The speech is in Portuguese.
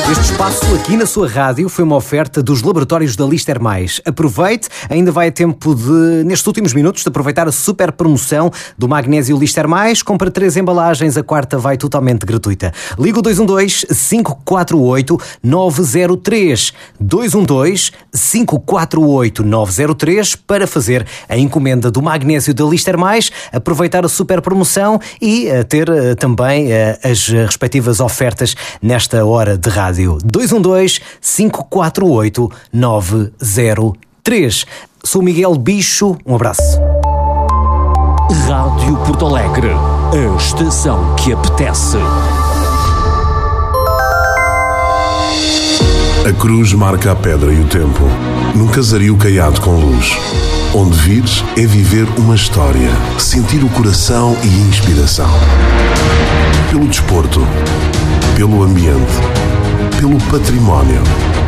Este espaço aqui na sua rádio foi uma oferta dos laboratórios da Lister Mais. Aproveite, ainda vai a tempo de, nestes últimos minutos, de aproveitar a super promoção do Magnésio Lister Mais. Compra 3 embalagens, a quarta vai totalmente gratuita. Liga o 212-548-903. 212-548-903 para fazer a encomenda do Magnésio da Lister Mais, aproveitar a super promoção e ter também as respectivas ofertas nesta hora de rádio. 212-548-903. Sou Miguel Bicho, um abraço. Rádio Porto Alegre, a estação que apetece. A cruz marca a pedra e o tempo, num casario caiado com luz. Onde vires é viver uma história, sentir o coração e inspiração. Pelo desporto, pelo ambiente, pelo património.